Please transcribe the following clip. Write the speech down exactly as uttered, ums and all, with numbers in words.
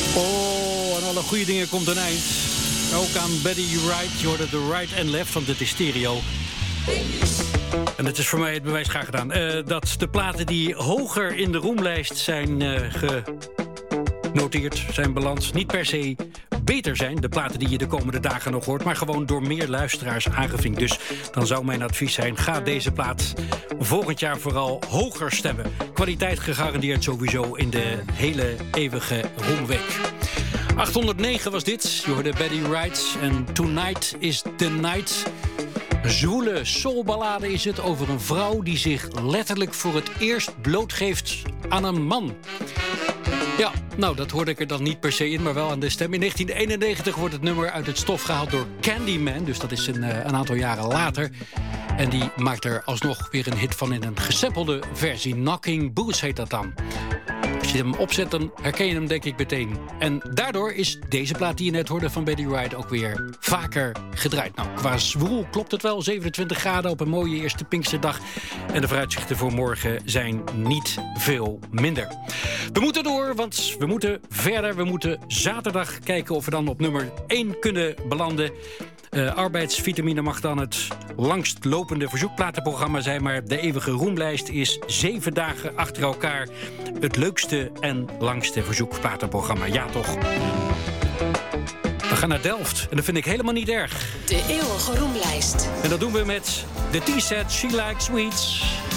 Oh, aan alle goede dingen komt een eind. Ook aan Betty Wright. Je hoorde de right and left, want het is stereo. En het is voor mij het bewijs graag gedaan. Uh, dat de platen die hoger in de roemlijst zijn uh, genoteerd, zijn beland, niet per se beter zijn. De platen die je de komende dagen nog hoort, maar gewoon door meer luisteraars aangevinkt. Dus dan zou mijn advies zijn, ga deze plaat volgend jaar vooral hoger stemmen. Kwaliteit gegarandeerd sowieso in de hele eeuwige roemweek. achthonderdnegen was dit. Je hoorde Betty Wright en Tonight is the Night. Een zwoele soulballade is het over een vrouw die zich letterlijk voor het eerst blootgeeft aan een man. Ja, nou, dat hoorde ik er dan niet per se in, maar wel aan de stem. In negentien eenennegentig wordt het nummer uit het stof gehaald door Candyman. Dus dat is een, een aantal jaren later. En die maakt er alsnog weer een hit van in een gesampelde versie. Knocking Boots heet dat dan. Als je hem opzet, dan herken je hem denk ik meteen. En daardoor is deze plaat die je net hoorde van Betty Wright ook weer vaker gedraaid. Nou, qua zwoel klopt het wel. zevenentwintig graden op een mooie eerste Pinksterdag. En de vooruitzichten voor morgen zijn niet veel minder. We moeten door, want we moeten verder. We moeten zaterdag kijken of we dan op nummer één kunnen belanden. Uh, arbeidsvitamine mag dan het langstlopende verzoekplatenprogramma zijn, maar de eeuwige roemlijst is zeven dagen achter elkaar het leukste en langste verzoekplatenprogramma. Ja, toch? We gaan naar Delft en dat vind ik helemaal niet erg. De eeuwige roemlijst. En dat doen we met de T-set She Likes Sweets.